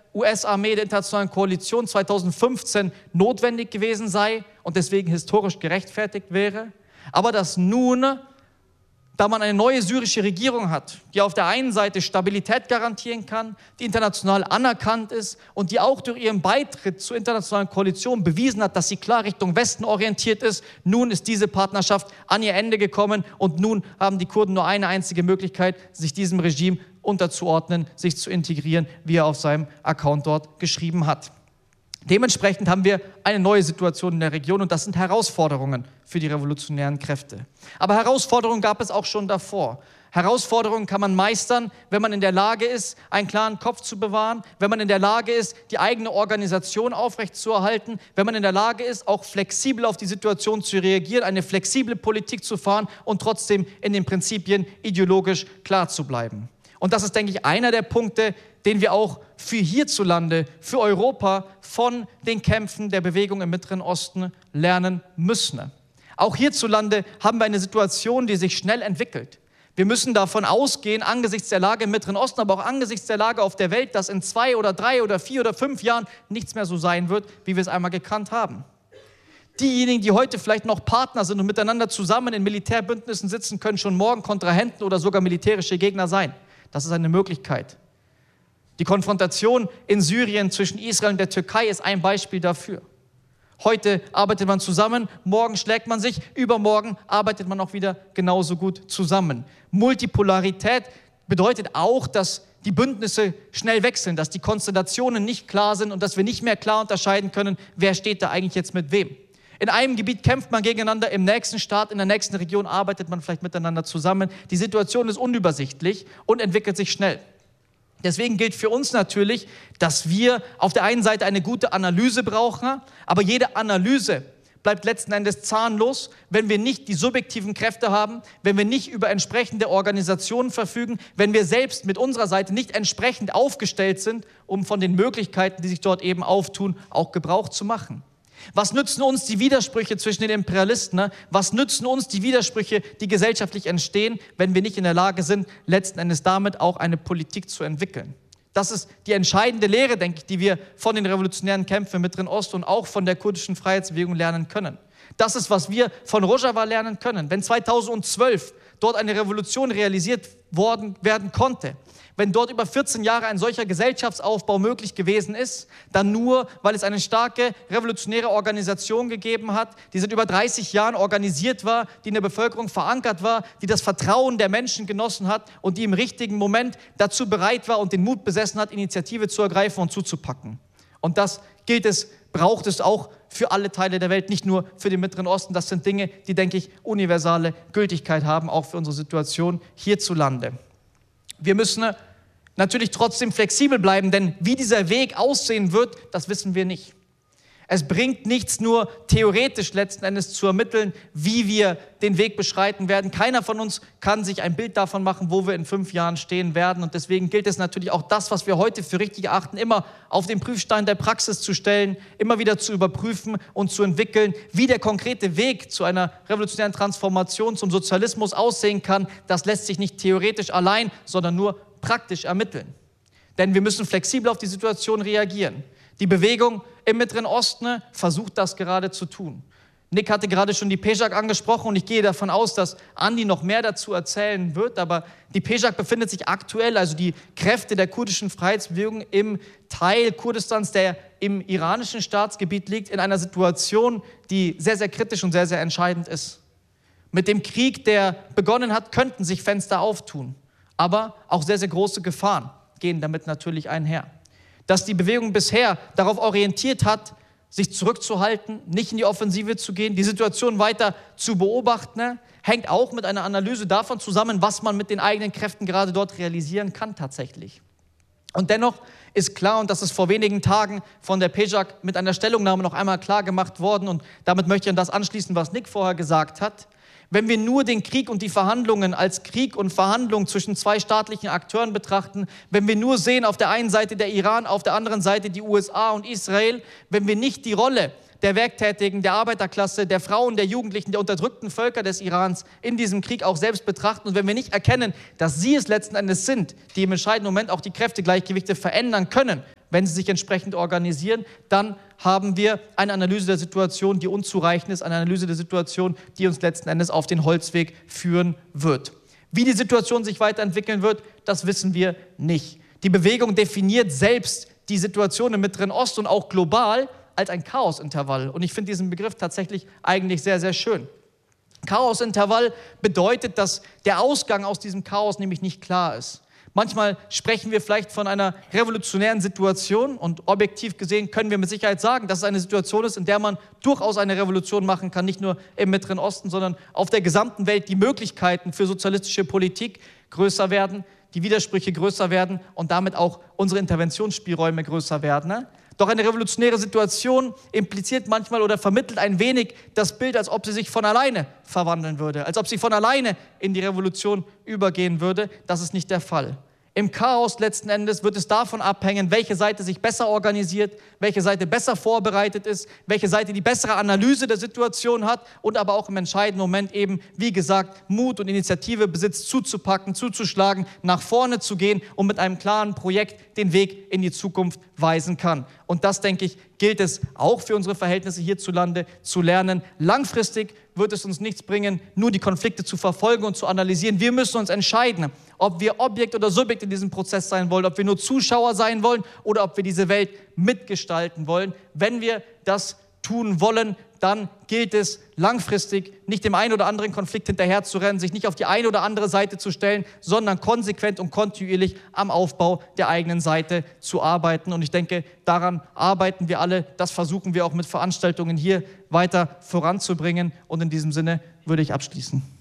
US-Armee der internationalen Koalition 2015 notwendig gewesen sei und deswegen historisch gerechtfertigt wäre, aber dass nun, da man eine neue syrische Regierung hat, die auf der einen Seite Stabilität garantieren kann, die international anerkannt ist und die auch durch ihren Beitritt zur internationalen Koalition bewiesen hat, dass sie klar Richtung Westen orientiert ist, nun ist diese Partnerschaft an ihr Ende gekommen und nun haben die Kurden nur eine einzige Möglichkeit, sich diesem Regime unterzuordnen, sich zu integrieren, wie er auf seinem Account dort geschrieben hat. Dementsprechend haben wir eine neue Situation in der Region und das sind Herausforderungen für die revolutionären Kräfte. Aber Herausforderungen gab es auch schon davor. Herausforderungen kann man meistern, wenn man in der Lage ist, einen klaren Kopf zu bewahren, wenn man in der Lage ist, die eigene Organisation aufrechtzuerhalten, wenn man in der Lage ist, auch flexibel auf die Situation zu reagieren, eine flexible Politik zu fahren und trotzdem in den Prinzipien ideologisch klar zu bleiben. Und das ist, denke ich, einer der Punkte, den wir auch für hierzulande, für Europa von den Kämpfen der Bewegung im Mittleren Osten lernen müssen. Auch hierzulande haben wir eine Situation, die sich schnell entwickelt. Wir müssen davon ausgehen, angesichts der Lage im Mittleren Osten, aber auch angesichts der Lage auf der Welt, dass in 2 oder 3 oder 4 oder 5 Jahren nichts mehr so sein wird, wie wir es einmal gekannt haben. Diejenigen, die heute vielleicht noch Partner sind und miteinander zusammen in Militärbündnissen sitzen, können schon morgen Kontrahenten oder sogar militärische Gegner sein. Das ist eine Möglichkeit. Die Konfrontation in Syrien zwischen Israel und der Türkei ist ein Beispiel dafür. Heute arbeitet man zusammen, morgen schlägt man sich, übermorgen arbeitet man auch wieder genauso gut zusammen. Multipolarität bedeutet auch, dass die Bündnisse schnell wechseln, dass die Konstellationen nicht klar sind und dass wir nicht mehr klar unterscheiden können, wer steht da eigentlich jetzt mit wem. In einem Gebiet kämpft man gegeneinander, im nächsten Staat, in der nächsten Region arbeitet man vielleicht miteinander zusammen. Die Situation ist unübersichtlich und entwickelt sich schnell. Deswegen gilt für uns natürlich, dass wir auf der einen Seite eine gute Analyse brauchen, aber jede Analyse bleibt letzten Endes zahnlos, wenn wir nicht die subjektiven Kräfte haben, wenn wir nicht über entsprechende Organisationen verfügen, wenn wir selbst mit unserer Seite nicht entsprechend aufgestellt sind, um von den Möglichkeiten, die sich dort eben auftun, auch Gebrauch zu machen. Was nützen uns die Widersprüche zwischen den Imperialisten? Was nützen uns die Widersprüche, die gesellschaftlich entstehen, wenn wir nicht in der Lage sind, letzten Endes damit auch eine Politik zu entwickeln? Das ist die entscheidende Lehre, denke ich, die wir von den revolutionären Kämpfen im Mittleren Osten und auch von der kurdischen Freiheitsbewegung lernen können. Das ist, was wir von Rojava lernen können. Wenn 2012 dort eine Revolution realisiert werden konnte, wenn dort über 14 Jahre ein solcher Gesellschaftsaufbau möglich gewesen ist, dann nur, weil es eine starke revolutionäre Organisation gegeben hat, die seit über 30 Jahren organisiert war, die in der Bevölkerung verankert war, die das Vertrauen der Menschen genossen hat und die im richtigen Moment dazu bereit war und den Mut besessen hat, Initiative zu ergreifen und zuzupacken. Und das braucht es auch für alle Teile der Welt, nicht nur für den Mittleren Osten. Das sind Dinge, die, denke ich, universale Gültigkeit haben, auch für unsere Situation hierzulande. Wir müssen natürlich trotzdem flexibel bleiben, denn wie dieser Weg aussehen wird, das wissen wir nicht. Es bringt nichts, nur theoretisch letzten Endes zu ermitteln, wie wir den Weg beschreiten werden. Keiner von uns kann sich ein Bild davon machen, wo wir in 5 Jahren stehen werden. Und deswegen gilt es natürlich auch das, was wir heute für richtig erachten, immer auf den Prüfstein der Praxis zu stellen, immer wieder zu überprüfen und zu entwickeln, wie der konkrete Weg zu einer revolutionären Transformation zum Sozialismus aussehen kann. Das lässt sich nicht theoretisch allein, sondern nur praktisch ermitteln. Denn wir müssen flexibel auf die Situation reagieren. Die Bewegung im Mittleren Osten versucht das gerade zu tun. Nick hatte gerade schon die PEJAK angesprochen und ich gehe davon aus, dass Andi noch mehr dazu erzählen wird, aber die PEJAK befindet sich aktuell, also die Kräfte der kurdischen Freiheitsbewegung im Teil Kurdistans, der im iranischen Staatsgebiet liegt, in einer Situation, die sehr, sehr kritisch und sehr, sehr entscheidend ist. Mit dem Krieg, der begonnen hat, könnten sich Fenster auftun, aber auch sehr, sehr große Gefahren gehen damit natürlich einher. Dass die Bewegung bisher darauf orientiert hat, sich zurückzuhalten, nicht in die Offensive zu gehen, die Situation weiter zu beobachten, hängt auch mit einer Analyse davon zusammen, was man mit den eigenen Kräften gerade dort realisieren kann tatsächlich. Und dennoch ist klar, und das ist vor wenigen Tagen von der PEJAK mit einer Stellungnahme noch einmal klar gemacht worden, und damit möchte ich an das anschließen, was Nick vorher gesagt hat: Wenn wir nur den Krieg und die Verhandlungen als Krieg und Verhandlungen zwischen 2 staatlichen Akteuren betrachten, wenn wir nur sehen, auf der einen Seite der Iran, auf der anderen Seite die USA und Israel, wenn wir nicht die Rolle der Werktätigen, der Arbeiterklasse, der Frauen, der Jugendlichen, der unterdrückten Völker des Irans in diesem Krieg auch selbst betrachten und wenn wir nicht erkennen, dass sie es letzten Endes sind, die im entscheidenden Moment auch die Kräftegleichgewichte verändern können, wenn sie sich entsprechend organisieren, dann haben wir eine Analyse der Situation, die unzureichend ist, eine Analyse der Situation, die uns letzten Endes auf den Holzweg führen wird. Wie die Situation sich weiterentwickeln wird, das wissen wir nicht. Die Bewegung definiert selbst die Situation im Mittleren Osten und auch global als ein Chaosintervall. Und ich finde diesen Begriff tatsächlich eigentlich sehr, sehr schön. Chaosintervall bedeutet, dass der Ausgang aus diesem Chaos nämlich nicht klar ist. Manchmal sprechen wir vielleicht von einer revolutionären Situation und objektiv gesehen können wir mit Sicherheit sagen, dass es eine Situation ist, in der man durchaus eine Revolution machen kann, nicht nur im Mittleren Osten, sondern auf der gesamten Welt die Möglichkeiten für sozialistische Politik größer werden, die Widersprüche größer werden und damit auch unsere Interventionsspielräume größer werden. Ne? Doch eine revolutionäre Situation impliziert manchmal oder vermittelt ein wenig das Bild, als ob sie sich von alleine verwandeln würde, als ob sie von alleine in die Revolution übergehen würde. Das ist nicht der Fall. Im Chaos letzten Endes wird es davon abhängen, welche Seite sich besser organisiert, welche Seite besser vorbereitet ist, welche Seite die bessere Analyse der Situation hat und aber auch im entscheidenden Moment eben, wie gesagt, Mut und Initiative besitzt, zuzupacken, zuzuschlagen, nach vorne zu gehen und mit einem klaren Projekt den Weg in die Zukunft weisen kann. Und das, denke ich, gilt es auch für unsere Verhältnisse hierzulande zu lernen. Langfristig wird es uns nichts bringen, nur die Konflikte zu verfolgen und zu analysieren. Wir müssen uns entscheiden, ob wir Objekt oder Subjekt in diesem Prozess sein wollen, ob wir nur Zuschauer sein wollen oder ob wir diese Welt mitgestalten wollen. Wenn wir das tun wollen, dann gilt es langfristig nicht dem einen oder anderen Konflikt hinterherzurennen, sich nicht auf die eine oder andere Seite zu stellen, sondern konsequent und kontinuierlich am Aufbau der eigenen Seite zu arbeiten. Und ich denke, daran arbeiten wir alle. Das versuchen wir auch mit Veranstaltungen hier weiter voranzubringen. Und in diesem Sinne würde ich abschließen.